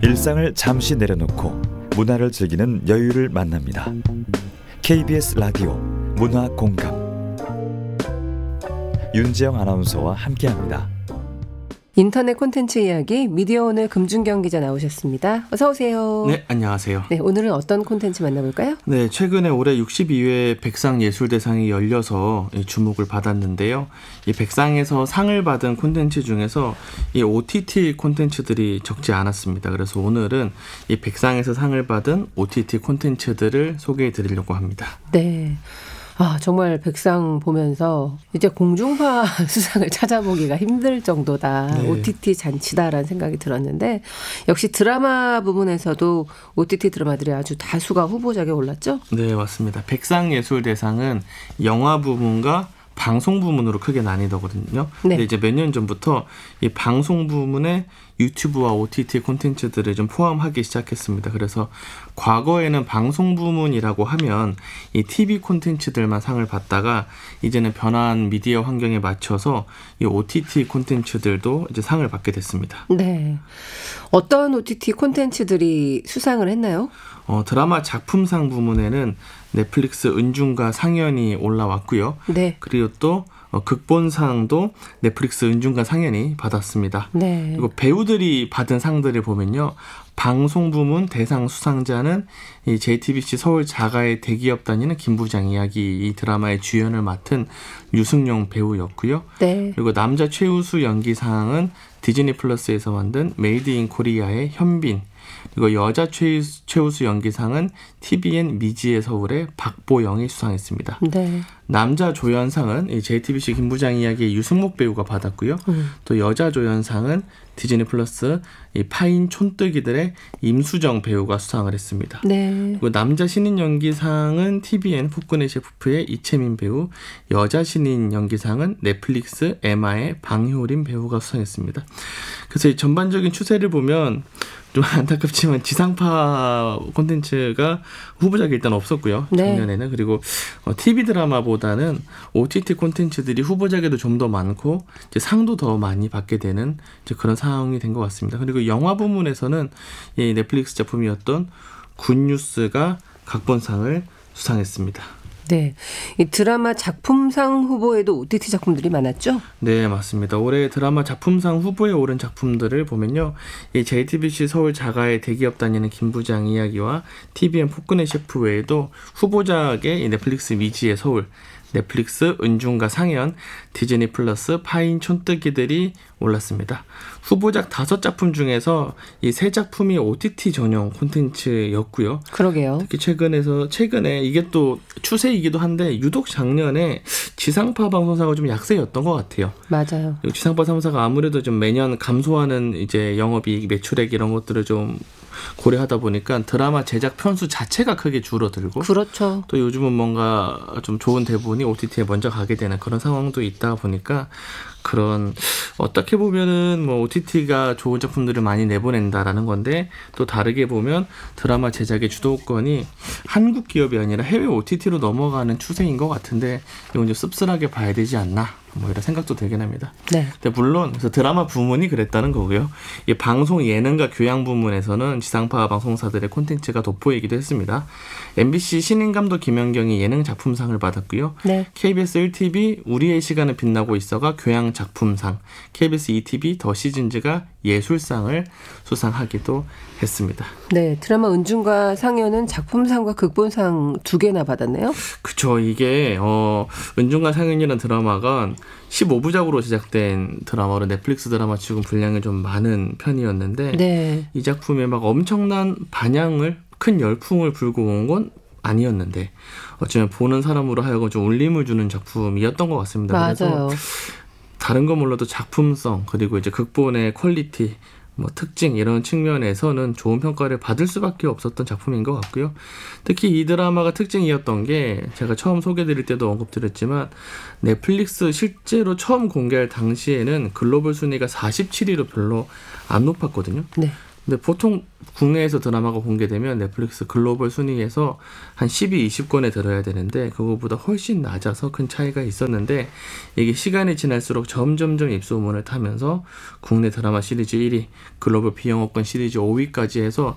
일상을 잠시 내려놓고 문화를 즐기는 여유를 만납니다. KBS 라디오 문화공감 윤지영 아나운서와 함께합니다. 인터넷 콘텐츠 이야기 미디어오늘 금준경 기자 나오셨습니다. 어서 오세요. 네, 안녕하세요. 네, 오늘은 어떤 콘텐츠 만나볼까요? 네, 최근에 올해 62회 백상예술대상이 열려서 주목을 받았는데요. 이 백상에서 상을 받은 콘텐츠 중에서 이 OTT 콘텐츠들이 적지 않았습니다. 그래서 오늘은 이 백상에서 상을 받은 OTT 콘텐츠들을 소개해 드리려고 합니다. 네. 아, 정말 백상 보면서 이제 공중파 수상을 찾아보기가 힘들 정도다. 네. OTT 잔치다라는 생각이 들었는데 역시 드라마 부분에서도 OTT 드라마들이 아주 다수가 후보작에 올랐죠? 네, 맞습니다. 백상예술대상은 영화 부문과 방송 부문으로 크게 나뉘거든요. 네. 근데 이제 몇 년 전부터 이 방송 부문에 유튜브와 OTT 콘텐츠들을 좀 포함하기 시작했습니다. 그래서 과거에는 방송 부문이라고 하면 이 TV 콘텐츠들만 상을 받다가 이제는 변화한 미디어 환경에 맞춰서 이 OTT 콘텐츠들도 이제 상을 받게 됐습니다. 네. 어떤 OTT 콘텐츠들이 수상을 했나요? 드라마 작품상 부문에는 넷플릭스 은중과 상연이 올라왔고요. 네. 그리고 또 극본상도 넷플릭스 은중과 상연이 받았습니다. 네. 그리고 배우들이 받은 상들을 보면요. 방송 부문 대상 수상자는 이 JTBC 서울 자가의 대기업 다니는 김부장 이야기 이 드라마의 주연을 맡은 유승용 배우였고요. 네. 그리고 남자 최우수 연기상은 디즈니 플러스에서 만든 메이드 인 코리아의 현빈, 그리고 여자 최우수 연기상은 TVN 미지의 서울의 박보영이 수상했습니다. 네. 남자 조연상은 이 JTBC 김부장 이야기의 유승목 배우가 받았고요. 또 여자 조연상은 디즈니 플러스 이 파인 촌뜨기들의 임수정 배우가 수상을 했습니다. 네. 그리고 남자 신인 연기상은 TVN 폭군의 셰프의 이채민 배우, 여자 신인 연기상은 넷플릭스 에마의 방효린 배우가 수상했습니다. 그래서 이 전반적인 추세를 보면 좀 안타깝지만 지상파 콘텐츠가 후보작이 일단 없었고요. 작년에는. 네. 그리고 TV 드라마보다는 OTT 콘텐츠들이 후보작에도 좀 더 많고 이제 상도 더 많이 받게 되는 이제 그런 상황이 된 것 같습니다. 그리고 영화 부문에서는 이 넷플릭스 작품이었던 굿뉴스가 각본상을 수상했습니다. 네, 이 드라마 작품상 후보에도 OTT 작품들이 많았죠? 네, 맞습니다. 올해 드라마 작품상 후보에 오른 작품들을 보면요, 이 JTBC 서울 자가의 대기업 다니는 김부장 이야기와 TVN 폭군의 셰프 외에도 후보작에 이 넷플릭스 미지의 서울, 넷플릭스 은중과 상연, 디즈니 플러스 파인 촌뜨기들이 올랐습니다. 후보작 5작품 중에서 이 3작품이 OTT 전용 콘텐츠였고요. 그러게요. 특히 최근에 이게 또 추세이기도 한데 유독 작년에 지상파 방송사가 좀 약세였던 것 같아요. 맞아요. 지상파 3사가 아무래도 좀 매년 감소하는 이제 영업이익, 매출액 이런 것들을 좀 고려하다 보니까 드라마 제작 편수 자체가 크게 줄어들고, 그렇죠. 또 요즘은 뭔가 좀 좋은 대본이 OTT에 먼저 가게 되는 그런 상황도 있다 보니까 그런 어떻게 보면은 뭐 OTT가 좋은 작품들을 많이 내보낸다라는 건데, 또 다르게 보면 드라마 제작의 주도권이 한국 기업이 아니라 해외 OTT로 넘어가는 추세인 것 같은데 이건 좀 씁쓸하게 봐야 되지 않나, 뭐 이런 생각도 들긴 합니다. 네. 근데 물론 그래서 드라마 부문이 그랬다는 거고요. 이 방송 예능과 교양 부문에서는 지상파 방송사들의 콘텐츠가 돋보이기도 했습니다. MBC 신인감독 김연경이 예능 작품상을 받았고요. 네. KBS 1TV 우리의 시간을 빛나고 있어가 교양 작품상, KBS 2TV 더 시즌즈가 예술상을 수상하기도 했습니다. 네, 드라마 은중과 상연은 작품상과 극본상 2개나 받았네요. 그쵸. 이게 은중과 상연이라는 드라마가 15부작으로 제작된 드라마로 넷플릭스 드라마 치고 분량이 좀 많은 편이었는데, 네. 이 작품에 막 엄청난 반향을, 큰 열풍을 불고 온 건 아니었는데 어쩌면 보는 사람으로 하여금 좀 울림을 주는 작품이었던 것 같습니다. 맞아요. 그래서 다른 건 몰라도 작품성, 그리고 이제 극본의 퀄리티, 뭐 특징 이런 측면에서는 좋은 평가를 받을 수밖에 없었던 작품인 것 같고요. 특히 이 드라마가 특징이었던 게 제가 처음 소개드릴 때도 언급드렸지만 넷플릭스 실제로 처음 공개할 당시에는 글로벌 순위가 47위로 별로 안 높았거든요. 네. 근데 보통 국내에서 드라마가 공개되면 넷플릭스 글로벌 순위에서 한 12, 20권에 들어야 되는데 그거보다 훨씬 낮아서 큰 차이가 있었는데 이게 시간이 지날수록 점점점 입소문을 타면서 국내 드라마 시리즈 1위, 글로벌 비영어권 시리즈 5위까지 해서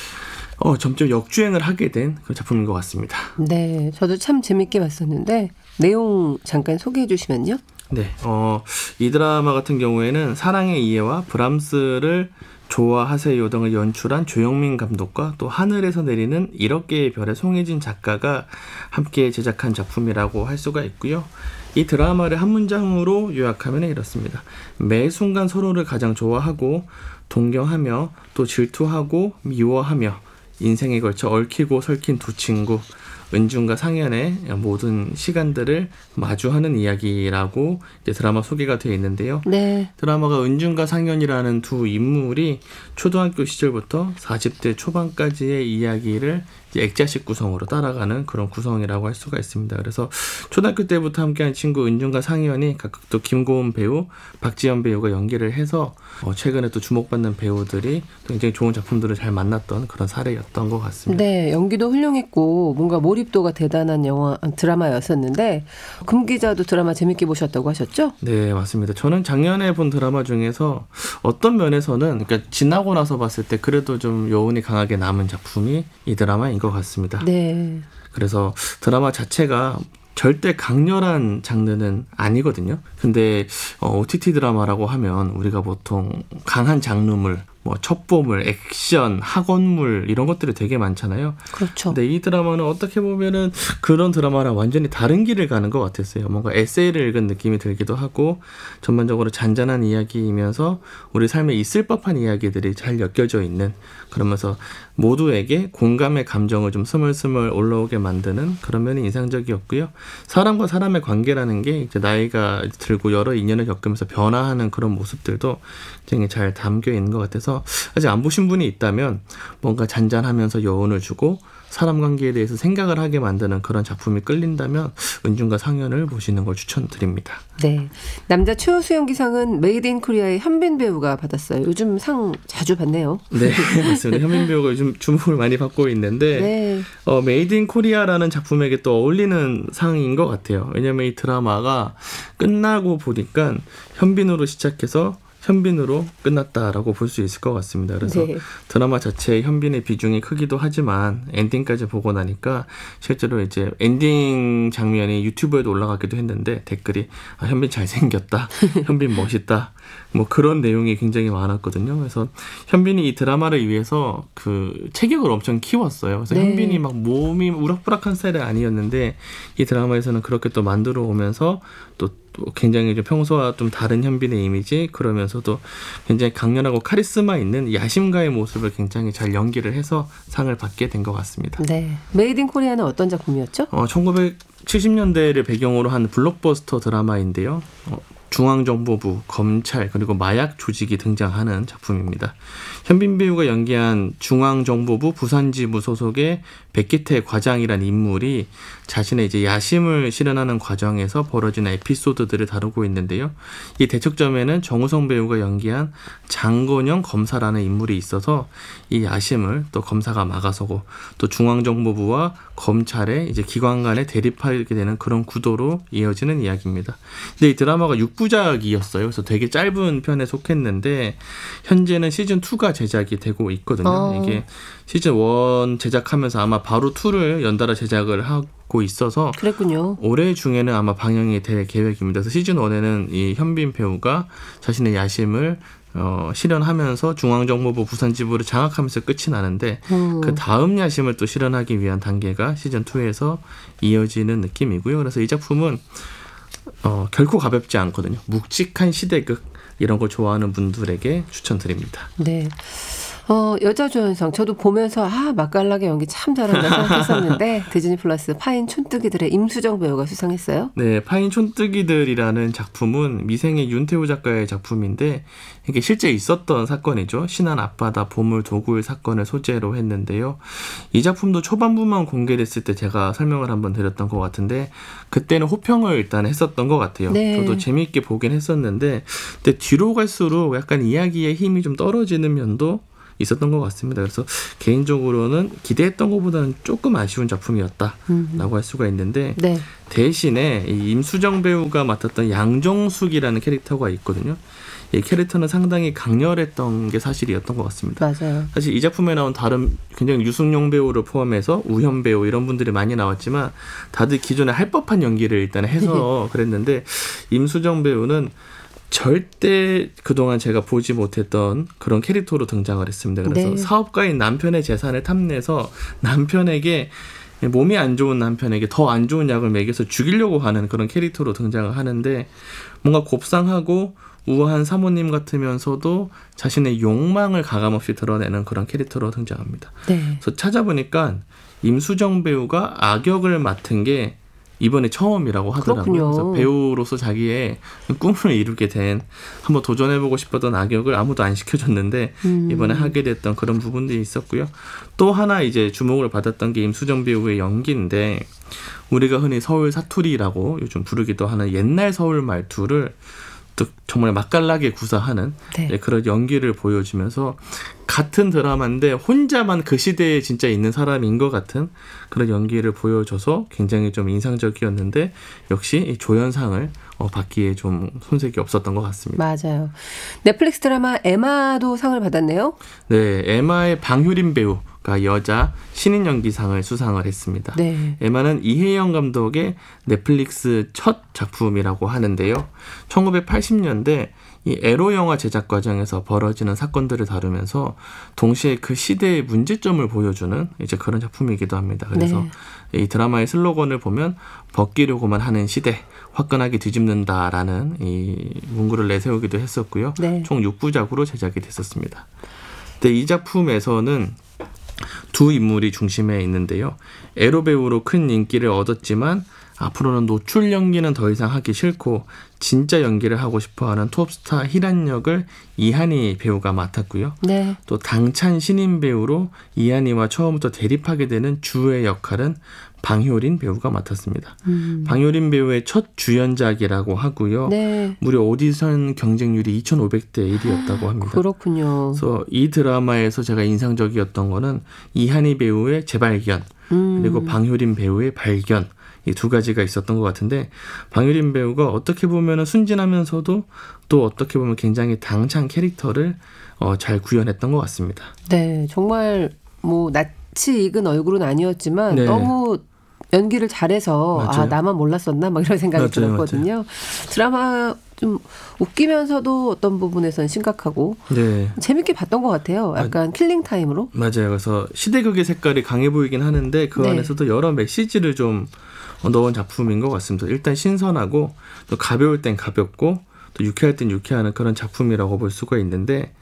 점점 역주행을 하게 된 그런 작품인 것 같습니다. 네, 저도 참 재밌게 봤었는데 내용 잠깐 소개해 주시면요. 네, 이 드라마 같은 경우에는 사랑의 이해와 브람스를 좋아하세요 등을 연출한 조영민 감독과 또 하늘에서 내리는 1억 개의 별의 송혜진 작가가 함께 제작한 작품이라고 할 수가 있고요. 이 드라마를 한 문장으로 요약하면 이렇습니다. 매 순간 서로를 가장 좋아하고 동경하며 또 질투하고 미워하며 인생에 걸쳐 얽히고 설킨 두 친구 은준과 상현의 모든 시간들을 마주하는 이야기라고 이제 드라마 소개가 되어 있는데요. 네. 드라마가 은준과 상현이라는 두 인물이 초등학교 시절부터 40대 초반까지의 이야기를 이제 액자식 구성으로 따라가는 그런 구성이라고 할 수가 있습니다. 그래서 초등학교 때부터 함께한 친구 은준과 상현이 각각 또 김고은 배우, 박지연 배우가 연기를 해서 최근에 또 주목받는 배우들이 또 굉장히 좋은 작품들을 잘 만났던 그런 사례였던 것 같습니다. 네, 연기도 훌륭했고 뭔가 몰입도가 대단한 드라마였었는데 금 기자도 드라마 재밌게 보셨다고 하셨죠? 네, 맞습니다. 저는 작년에 본 드라마 중에서 어떤 면에서는 그러니까 지나고 나서 봤을 때 그래도 좀 여운이 강하게 남은 작품이 이 드라마인 것 같습니다. 네. 그래서 드라마 자체가 절대 강렬한 장르는 아니거든요. 근데 OTT 드라마라고 하면 우리가 보통 강한 장르물, 뭐 첩보물, 액션, 학원물 이런 것들이 되게 많잖아요. 그렇죠. 근데 이 드라마는 어떻게 보면은 그런 드라마랑 완전히 다른 길을 가는 것 같았어요. 뭔가 에세이를 읽은 느낌이 들기도 하고 전반적으로 잔잔한 이야기이면서 우리 삶에 있을 법한 이야기들이 잘 엮여져 있는, 그러면서 모두에게 공감의 감정을 좀 스물스물 올라오게 만드는 그런 면이 인상적이었고요. 사람과 사람의 관계라는 게 이제 나이가 들고 여러 인연을 겪으면서 변화하는 그런 모습들도 굉장히 잘 담겨 있는 것 같아서 아직 안 보신 분이 있다면 뭔가 잔잔하면서 여운을 주고 사람 관계에 대해서 생각을 하게 만드는 그런 작품이 끌린다면 은준과 상현을 보시는 걸 추천드립니다. 네, 남자 최우수 연기상은 메이드 인 코리아의 현빈 배우가 받았어요. 요즘 상 자주 받네요. 네, 맞습니다. 현빈 배우가 요즘 주목을 많이 받고 있는데 네. 메이드 인 코리아라는 작품에게 또 어울리는 상인 것 같아요. 왜냐하면 이 드라마가 끝나고 보니까 현빈으로 시작해서 현빈으로 끝났다라고 볼 수 있을 것 같습니다. 그래서 네. 드라마 자체에 현빈의 비중이 크기도 하지만 엔딩까지 보고 나니까 실제로 이제 엔딩 장면이 유튜브에도 올라가기도 했는데 댓글이 현빈 잘생겼다, 현빈 멋있다, 뭐 그런 내용이 굉장히 많았거든요. 그래서 현빈이 이 드라마를 위해서 그 체격을 엄청 키웠어요. 그래서 네. 현빈이 막 몸이 우락부락한 스타일이 아니었는데 이 드라마에서는 그렇게 또 만들어 오면서 또 굉장히 좀 평소와 좀 다른 현빈의 이미지, 그러면서도 굉장히 강렬하고 카리스마 있는 야심가의 모습을 굉장히 잘 연기를 해서 상을 받게 된 것 같습니다. 네. 메이드 인 코리아는 어떤 작품이었죠? 1970년대를 배경으로 한 블록버스터 드라마인데요. 중앙정보부, 검찰, 그리고 마약 조직이 등장하는 작품입니다. 현빈 배우가 연기한 중앙정보부 부산지부 소속의 백기태 과장이라는 인물이 자신의 이제 야심을 실현하는 과정에서 벌어지는 에피소드들을 다루고 있는데요. 이 대척점에는 정우성 배우가 연기한 장건영 검사라는 인물이 있어서 이 야심을 또 검사가 막아서고 또 중앙정보부와 검찰의 이제 기관 간에 대립하게 되는 그런 구도로 이어지는 이야기입니다. 근데 이 드라마가 6부작이었어요. 그래서 되게 짧은 편에 속했는데 현재는 시즌 2가 제작이 되고 있거든요. 이게 시즌 1 제작하면서 아마 바로 2를 연달아 제작을 하고 있어서 그랬군요. 올해 중에는 아마 방영이 될 계획입니다. 그래서 시즌 1에는 이 현빈 배우가 자신의 야심을 실현하면서 중앙정보부 부산지부를 장악하면서 끝이 나는데 그 다음 야심을 또 실현하기 위한 단계가 시즌 2에서 이어지는 느낌이고요. 그래서 이 작품은 결코 가볍지 않거든요. 묵직한 시대극 이런 걸 좋아하는 분들에게 추천드립니다. 네. 여자 조연상 저도 보면서 맛깔나게 연기 참 잘한다 생각했었는데 디즈니 플러스 파인 촌뜨기들의 임수정 배우가 수상했어요. 네, 파인 촌뜨기들이라는 작품은 미생의 윤태우 작가의 작품인데 이게 실제 있었던 사건이죠. 신안 앞바다 보물 도굴 사건을 소재로 했는데요. 이 작품도 초반부만 공개됐을 때 제가 설명을 한번 드렸던 것 같은데 그때는 호평을 일단 했었던 것 같아요. 네. 저도 재미있게 보긴 했었는데 근데 뒤로 갈수록 약간 이야기의 힘이 좀 떨어지는 면도 있었던 것 같습니다. 그래서 개인적으로는 기대했던 것보다는 조금 아쉬운 작품이었다라고 할 수가 있는데 네. 대신에 이 임수정 배우가 맡았던 양정숙이라는 캐릭터가 있거든요. 이 캐릭터는 상당히 강렬했던 게 사실이었던 것 같습니다. 맞아요. 사실 이 작품에 나온 다른 굉장히 유승용 배우를 포함해서 우현 배우 이런 분들이 많이 나왔지만 다들 기존에 할 법한 연기를 일단 해서 그랬는데 임수정 배우는 절대 그동안 제가 보지 못했던 그런 캐릭터로 등장을 했습니다. 그래서 네. 사업가인 남편의 재산을 탐내서 남편에게 몸이 안 좋은 남편에게 더 안 좋은 약을 먹여서 죽이려고 하는 그런 캐릭터로 등장을 하는데 뭔가 곱상하고 우아한 사모님 같으면서도 자신의 욕망을 가감없이 드러내는 그런 캐릭터로 등장합니다. 네. 그래서 찾아보니까 임수정 배우가 악역을 맡은 게 이번에 처음이라고 하더라고요. 그렇군요. 그래서 배우로서 자기의 꿈을 이루게 된 한번 도전해보고 싶었던 악역을 아무도 안 시켜줬는데 이번에 하게 됐던 그런 부분들이 있었고요. 또 하나 이제 주목을 받았던 게 임수정 배우의 연기인데 우리가 흔히 서울 사투리라고 요즘 부르기도 하는 옛날 서울 말투를 또 정말 맛깔나게 구사하는 네. 그런 연기를 보여주면서 같은 드라마인데 혼자만 그 시대에 진짜 있는 사람인 것 같은 그런 연기를 보여줘서 굉장히 좀 인상적이었는데 역시 이 조연상을 받기에 좀 손색이 없었던 것 같습니다. 맞아요. 넷플릭스 드라마 에마도 상을 받았네요. 네, 에마의 방효린 배우가 여자 신인 연기상을 수상을 했습니다. 네. 에마는 이혜영 감독의 넷플릭스 첫 작품이라고 하는데요. 1980년대 이 에로 영화 제작 과정에서 벌어지는 사건들을 다루면서 동시에 그 시대의 문제점을 보여주는 이제 그런 작품이기도 합니다. 그래서 이 드라마의 슬로건을 보면 벗기려고만 하는 시대, 화끈하게 뒤집는다라는 이 문구를 내세우기도 했었고요. 네. 총 6부작으로 제작이 됐었습니다. 근데 이 작품에서는 두 인물이 중심에 있는데요. 에로 배우로 큰 인기를 얻었지만 앞으로는 노출 연기는 더 이상 하기 싫고 진짜 연기를 하고 싶어하는 톱스타 희란 역을 이한희 배우가 맡았고요. 네. 또 당찬 신인 배우로 이한희와 처음부터 대립하게 되는 주의 역할은 방효린 배우가 맡았습니다. 방효린 배우의 첫 주연작이라고 하고요. 네. 무려 오디션 경쟁률이 2,500대 1이었다고 합니다. 그렇군요. 그래서 이 드라마에서 제가 인상적이었던 거는 이한희 배우의 재발견 그리고 방효린 배우의 발견 이 두 가지가 있었던 것 같은데 방효린 배우가 어떻게 보면 순진하면서도 또 어떻게 보면 굉장히 당찬 캐릭터를 잘 구현했던 것 같습니다. 네, 정말 뭐 낯이 익은 얼굴은 아니었지만 네. 너무 연기를 잘해서 맞아요. 아 나만 몰랐었나 막 이런 생각이 맞아요, 들었거든요. 드라마 좀 웃기면서도 어떤 부분에서는 심각하고 네. 재밌게 봤던 것 같아요. 약간 킬링 타임으로. 맞아요. 그래서 시대극의 색깔이 강해 보이긴 하는데 그 네. 안에서도 여러 메시지를 좀 넣은 작품인 것 같습니다. 일단 신선하고 또 가벼울 땐 가볍고 또 유쾌할 땐 유쾌한 그런 작품이라고 볼 수가 있는데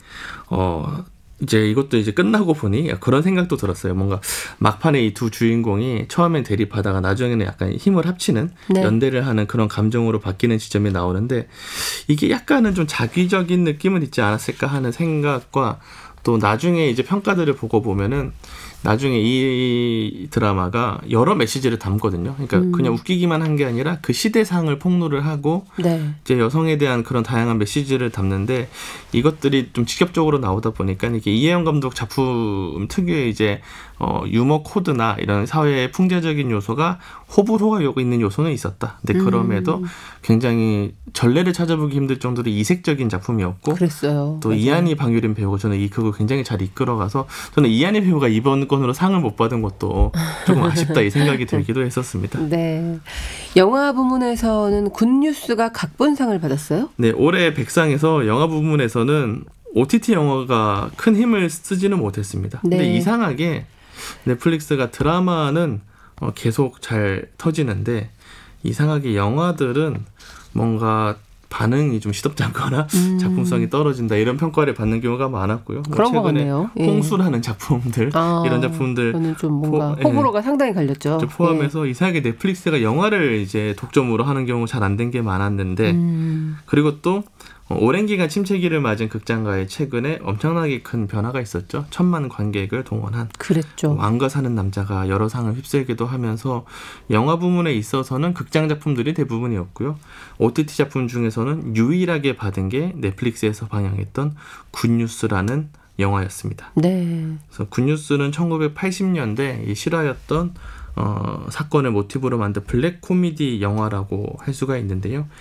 이제 이것도 이제 끝나고 보니 그런 생각도 들었어요. 뭔가 막판에 이 두 주인공이 처음엔 대립하다가 나중에는 약간 힘을 합치는 네. 연대를 하는 그런 감정으로 바뀌는 지점이 나오는데 이게 약간은 좀 자기적인 느낌은 있지 않았을까 하는 생각과 또 나중에 이제 평가들을 보고 보면은 나중에 이 드라마가 여러 메시지를 담거든요. 그러니까 그냥 웃기기만 한 게 아니라 그 시대상을 폭로를 하고 네. 이제 여성에 대한 그런 다양한 메시지를 담는데 이것들이 좀 직접적으로 나오다 보니까 이게 이혜영 감독 작품 특유의 이제 유머 코드나 이런 사회의 풍자적인 요소가 호불호가 있는 요소는 있었다. 근데 그럼에도 굉장히 전례를 찾아보기 힘들 정도로 이색적인 작품이었고 그랬어요. 또 맞아요. 이한희 방효린 배우가 저는 이 극을 굉장히 잘 이끌어가서 저는 이한희 배우가 이번 건으로 상을 못 받은 것도 조금 아쉽다 이 생각이 들기도 했었습니다. 네. 영화 부문에서는 굿뉴스가 각본상을 받았어요? 네, 올해 백상에서 영화 부문에서는 OTT 영화가 큰 힘을 쓰지는 못했습니다. 근데 네. 이상하게 넷플릭스가 드라마는 계속 잘 터지는데 이상하게 영화들은 뭔가 반응이 좀 시덥지 않거나 작품성이 떨어진다 이런 평가를 받는 경우가 많았고요. 그런 것 최근에 같네요. 예. 홍수라는 작품들 이런 작품들 저는 좀 뭔가 예. 호불호가 상당히 갈렸죠. 포함해서 이상하게 넷플릭스가 영화를 이제 독점으로 하는 경우 잘 안 된 게 많았는데 그리고 또 오랜 기간 침체기를 맞은 극장가에 최근에 엄청나게 큰 변화가 있었죠. 1,000만 관객을 동원한 그랬죠. 왕과 사는 남자가 여러 상을 휩쓸기도 하면서 영화 부문에 있어서는 극장 작품들이 대부분이었고요. OTT 작품 중에서는 유일하게 받은 게 넷플릭스에서 방영했던 굿뉴스라는 영화였습니다. 네. 그래서 굿뉴스는 1980년대 이 실화였던 사건을 모티브로 만든 블랙 코미디 영화라고 할 수가 있는데요.